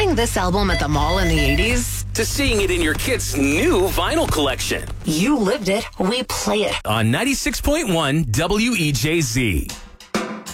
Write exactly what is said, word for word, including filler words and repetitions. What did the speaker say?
buying this album at the mall in the eighties to seeing it in your kid's new vinyl collection. You lived it. We play it. On ninety-six point one W E J Z.